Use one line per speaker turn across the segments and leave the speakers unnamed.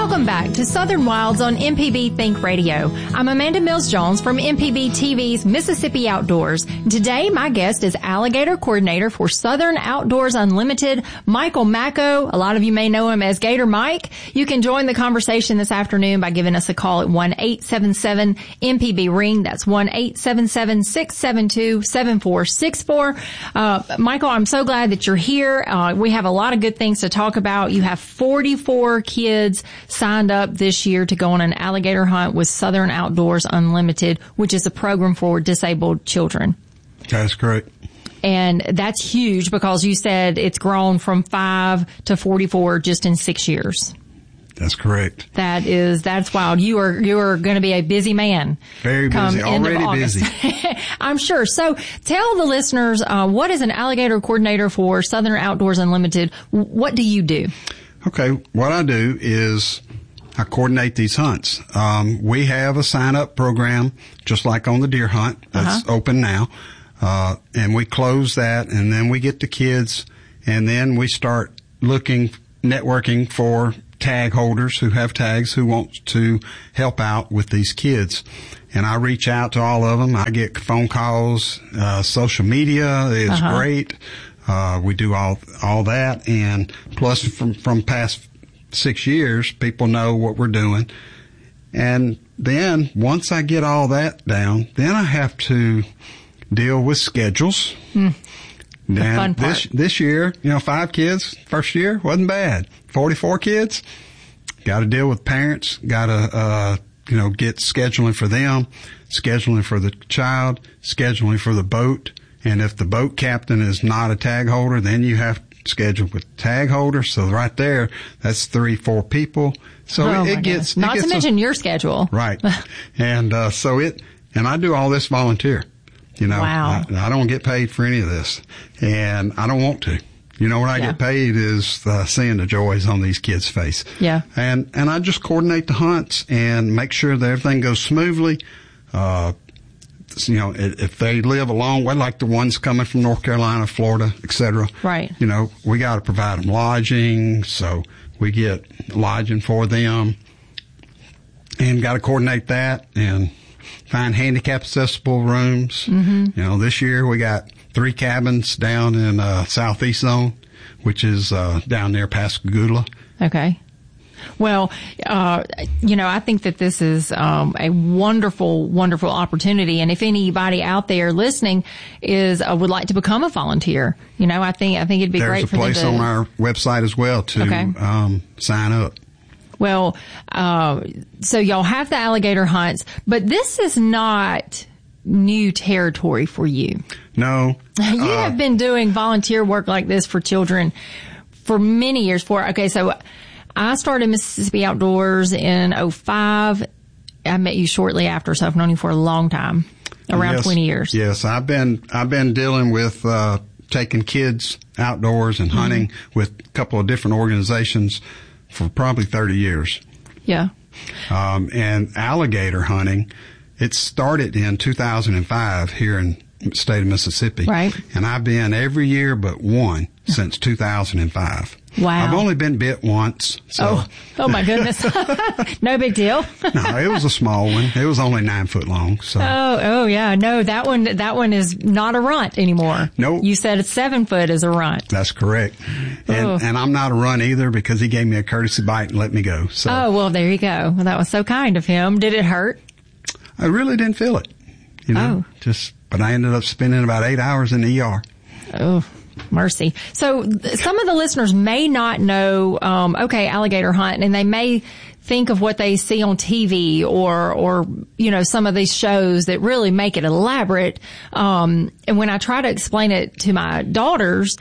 Welcome back to Southern Wilds on MPB Think Radio. I'm Amanda Mills-Jones from MPB TV's Mississippi Outdoors. Today, my guest is Alligator Coordinator for Southern Outdoors Unlimited, Michael Macko. A lot of you may know him as Gator Mike. You can join the conversation this afternoon by giving us a call at 1-877-MPB-RING. That's 1-877-672-7464. Michael, I'm so glad that you're here. We have a lot of good things to talk about. You have 44 kids signed up this year to go on an alligator hunt with Southern Outdoors Unlimited, which is a program for disabled children.
That's correct.
And that's huge because you said it's grown from 5 to 44 just in 6 years.
That's correct.
That's wild. You are going to be a busy man.
Very busy. Already busy.
I'm sure. So tell the listeners, what is an alligator coordinator for Southern Outdoors Unlimited? What do you do?
Okay. What I do is I coordinate these hunts. We have a sign-up program, just like on the deer hunt. That's open now. And we close that, and then we get the kids, and then we start networking for tag holders who have tags who want to help out with these kids. And I reach out to all of them. I get phone calls. Social media is great. We do all that, and plus from past 6 years, people know what we're doing. And then once I get all that down, then I have to deal with schedules.
The fun part.
This year, 5 kids, first year, wasn't bad. 44 kids, got to deal with parents, got to, get scheduling for them, scheduling for the child, scheduling for the boat. And if the boat captain is not a tag holder, then you have to schedule with tag holder. So right there, that's 3-4 people. So it gets,
not to mention your schedule.
Right. And, and I do all this volunteer.
Wow.
I don't get paid for any of this, and I don't want to. What I get paid is seeing the joys on these kids' face.
Yeah.
And I just coordinate the hunts and make sure that everything goes smoothly. If they live a long way, like the ones coming from North Carolina, Florida, et cetera.
Right.
We got to provide them lodging, so we get lodging for them, and got to coordinate that and find handicap accessible rooms. Mm-hmm. This year we got 3 cabins down in Southeast Zone, which is down near Pascagoula.
Okay. Well, I think that this is a wonderful, wonderful opportunity. And if anybody out there listening would like to become a volunteer, I think it'd be great for them to.
There's a place on our website as well to sign up.
Well, so y'all have the alligator hunts, but this is not new territory for you.
No.
You have been doing volunteer work like this for children for many years. So I started Mississippi Outdoors in 2005. I met you shortly after, so I've known you for a long time, around 20 years.
Yes, I've been dealing with taking kids outdoors and hunting with a couple of different organizations for probably 30 years.
Yeah.
And alligator hunting, it started in 2005 here in the state of Mississippi.
Right.
And I've been every year but one since 2005.
Wow.
I've only been bit once. So.
Oh my goodness. No big deal.
No, it was a small one. It was only 9 foot long. So.
Oh yeah. No, that one is not a runt anymore.
Nope.
You said 7 foot is a runt.
That's correct. And I'm not a runt either because he gave me a courtesy bite and let me go. So.
Oh, well, there you go. Well, that was so kind of him. Did it hurt?
I really didn't feel it. But I ended up spending about 8 hours in the ER.
Oh. Mercy. So some of the listeners may not know, alligator hunt, and they may think of what they see on TV or some of these shows that really make it elaborate. And when I try to explain it to my daughters,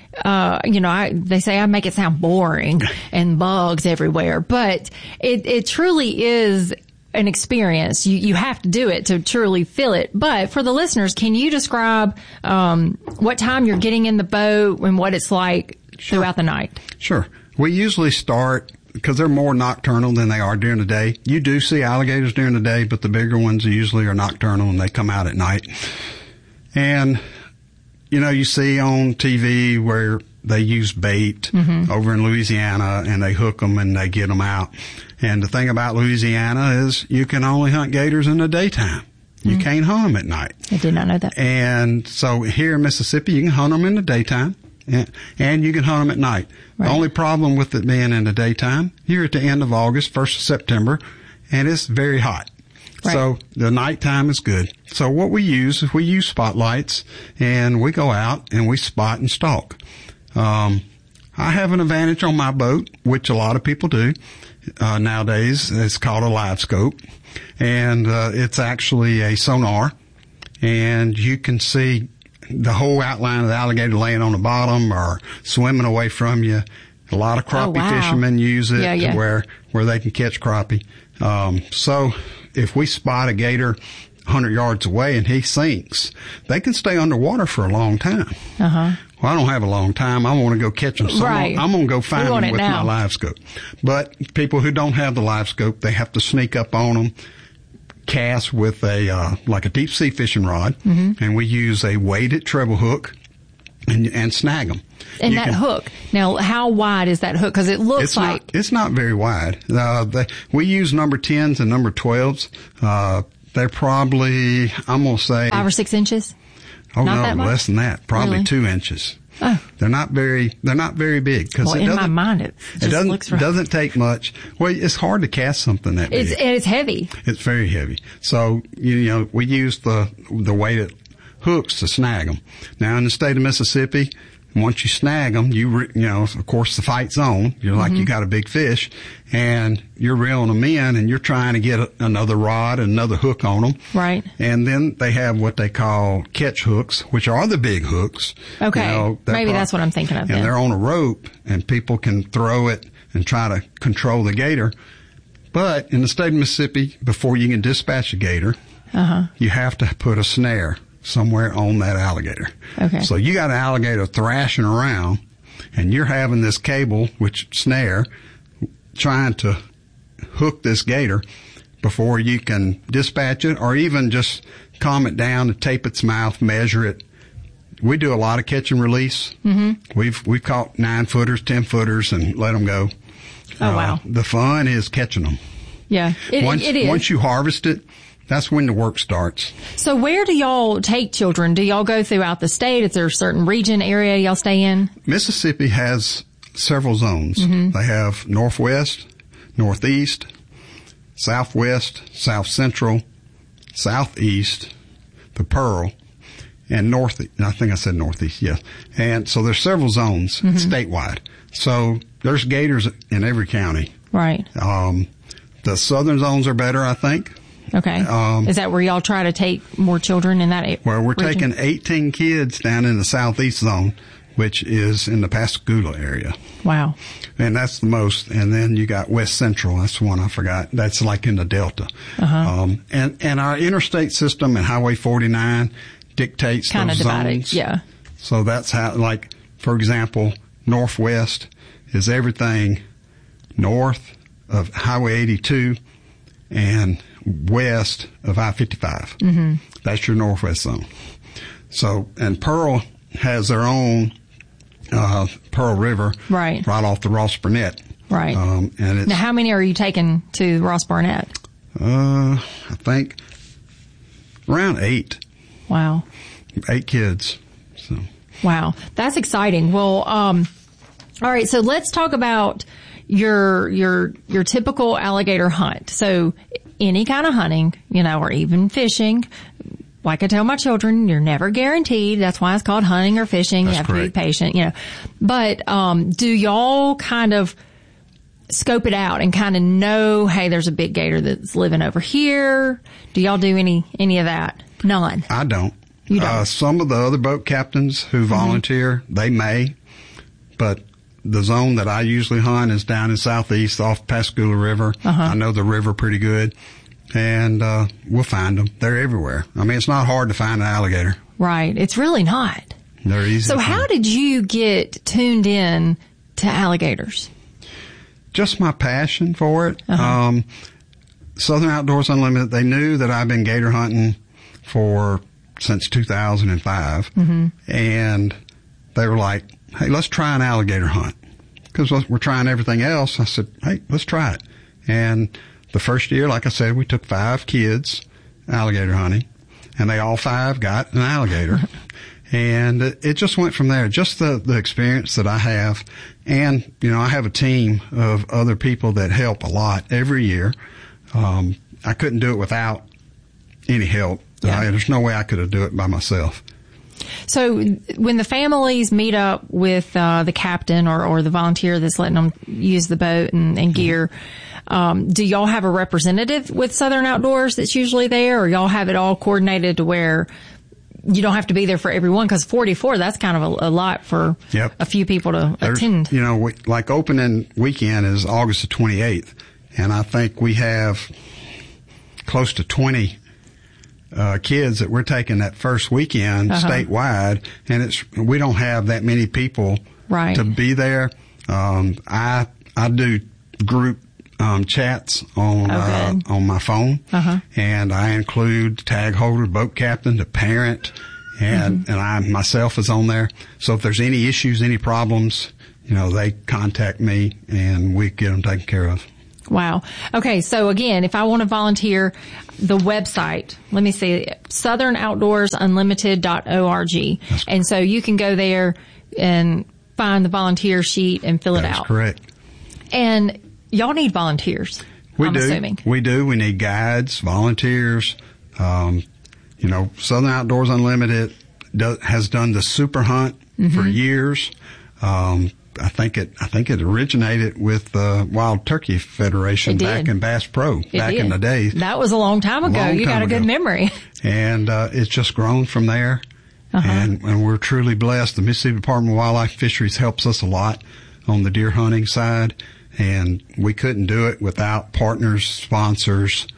they say I make it sound boring and bugs everywhere, but it truly is an experience. You have to do it to truly feel it. But for the listeners, can you describe what time you're getting in the boat and what it's like throughout the night?
Sure. We usually start, because they're more nocturnal than they are during the day. You do see alligators during the day, but the bigger ones usually are nocturnal and they come out at night. And, you see on TV where they use bait over in Louisiana, and they hook them and they get them out. And the thing about Louisiana is you can only hunt gators in the daytime. You can't hunt them at night.
I did not know that.
And so here in Mississippi, you can hunt them in the daytime, and you can hunt them at night. Right. The only problem with it being in the daytime, you're at the end of August, 1st of September, and it's very hot. Right. So the nighttime is good. So what we use is we use spotlights, and we go out and we spot and stalk. I have an advantage on my boat, which a lot of people do nowadays. It's called a live scope, and it's actually a sonar, and you can see the whole outline of the alligator laying on the bottom or swimming away from you. A lot of crappie fishermen use it where they can catch crappie. So if we spot a gator 100 yards away and he sinks, they can stay underwater for a long time. Well, I don't have a long time. I want to go catch them. So I'm going to go find them with my live scope. But people who don't have the live scope, they have to sneak up on them, cast with like a deep sea fishing rod, and we use a weighted treble hook and snag them.
And that hook, now how wide is that hook? Because it looks like...
It's not very wide. We use number 10s and number 12s. They're probably, I'm going to say...
5 or 6 inches?
Oh, no, less than that. Probably 2 inches.
Oh.
They're not very big. Cause
in my mind, it
doesn't take much. Well, it's hard to cast something that big.
It's heavy.
It's very heavy. So, we use the weighted hooks to snag them. Now, in the state of Mississippi, once you snag them, of course, the fight's on. You're like, you got a big fish, and you're reeling them in, and you're trying to get another rod and another hook on them.
Right.
And then they have what they call catch hooks, which are the big hooks.
Okay. Maybe that's what I'm thinking of.
And they're on a rope, and people can throw it and try to control the gator. But in the state of Mississippi, before you can dispatch a gator, you have to put a snare somewhere on that alligator.
Okay.
So you got an alligator thrashing around, and you're having this cable, which snare, trying to hook this gator before you can dispatch it, or even just calm it down and tape its mouth, measure it. We do a lot of catch and release. We've caught 9-footers, 10-footers, and let them go.
Oh, wow.
The fun is catching them.
Yeah, it is.
Once you harvest it, that's when the work starts.
So where do y'all take children? Do y'all go throughout the state? Is there a certain region, area y'all stay in?
Mississippi has several zones. They have northwest, northeast, southwest, south central, southeast, the Pearl, and northeast. I think I said northeast, yes. And so there's several zones statewide. So there's gators in every county.
Right.
The southern zones are better, I think.
Okay. Is that where y'all try to take more children in that area?
Well, we're taking 18 kids down in the southeast zone, which is in the Pascagoula area.
Wow.
And that's the most. And then you got West Central. That's the one I forgot. That's like in the Delta. And our interstate system and Highway 49 dictates
kind
those
of divided,
zones.
yeah.
So that's how, like, for example, Northwest is everything north of Highway 82 and west of I-55. That's your Northwest zone. So, and Pearl has their own Pearl River right off the Ross Burnett.
Right.
And it's,
now, how many are you taking to Ross Burnett?
I think around 8.
Wow.
8 kids. So.
Wow. That's exciting. Well, all right. So let's talk about your typical alligator hunt. So any kind of hunting, or even fishing. Like I tell my children, you're never guaranteed. That's why it's called hunting or fishing.
That's
you have
correct.
to be patient, But, do y'all kind of scope it out and kind of know, hey, there's a big gator that's living over here? Do y'all do any of that? None.
I don't.
You don't?
Some of the other boat captains who volunteer, they may, but the zone that I usually hunt is down in southeast off Pascagoula River. I know the river pretty good. And we'll find them. They're everywhere. I mean, it's not hard to find an alligator.
Right. It's really not.
They're easy.
So how did you get tuned in to alligators?
Just my passion for it. Southern Outdoors Unlimited, they knew that I've been gator hunting since 2005. And they were like, hey, let's try an alligator hunt. Because we're trying everything else. I said, hey, let's try it. And the first year, like I said, we took 5 kids alligator hunting, and they all 5 got an alligator. And it just went from there. Just the experience that I have. And, I have a team of other people that help a lot every year. I couldn't do it without any help.
Yeah.
There's no way I could have done it by myself.
So when the families meet up with the captain or the volunteer that's letting them use the boat and gear, do y'all have a representative with Southern Outdoors that's usually there, or y'all have it all coordinated to where you don't have to be there for everyone? Because 44, that's kind of a lot for a few people to attend.
Like opening weekend is August the 28th, and I think we have close to 20 kids that we're taking that first weekend statewide, and we don't have that many people to be there. I do group chats on my phone, and I include tag holder, boat captain, the parent, and I myself is on there. So if there's any issues, any problems, they contact me and we get them taken care of.
Wow. Okay. So again, if I want to volunteer, the website, let me see, southernoutdoorsunlimited.org. And so you can go there and find the volunteer sheet and fill it out.
That's correct.
And y'all need volunteers. I'm assuming.
We do. We need guides, volunteers. Southern Outdoors Unlimited has done the super hunt for years. I think it originated with the Wild Turkey Federation back in Bass Pro in the day.
That was a long time ago. You got a good memory.
And it's just grown from there. And we're truly blessed. The Mississippi Department of Wildlife and Fisheries helps us a lot on the deer hunting side. And we couldn't do it without partners, sponsors,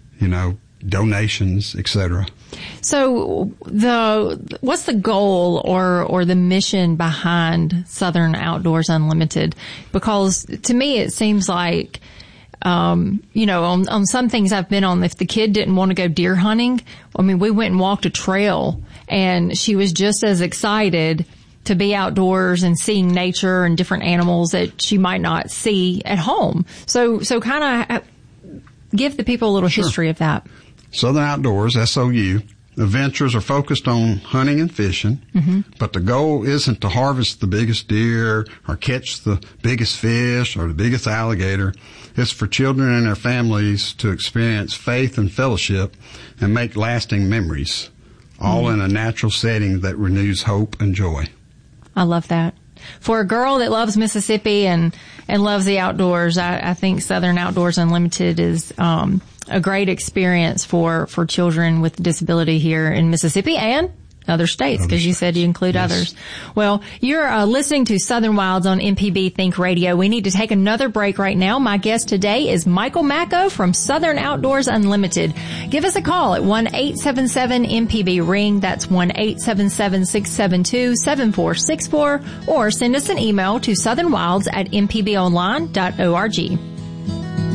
donations, etc.
So what's the goal or the mission behind Southern Outdoors Unlimited? Because to me it seems like, on some things I've been on, if the kid didn't want to go deer hunting, we went and walked a trail and she was just as excited to be outdoors and seeing nature and different animals that she might not see at home. So kind of give the people a little history of that.
Southern Outdoors, SOU, adventures are focused on hunting and fishing, but the goal isn't to harvest the biggest deer or catch the biggest fish or the biggest alligator. It's for children and their families to experience faith and fellowship and make lasting memories, all in a natural setting that renews hope and joy.
I love that. For a girl that loves Mississippi and loves the outdoors, I think Southern Outdoors Unlimited is a great experience for children with disability here in Mississippi and other states, because you said you include others. Well, you're listening to Southern Wilds on MPB Think Radio. We need to take another break right now. My guest today is Michael Macko from Southern Outdoors Unlimited. Give us a call at 1-877-MPB-RING. That's 1-877-672-7464, or send us an email to southernwilds@mpbonline.org.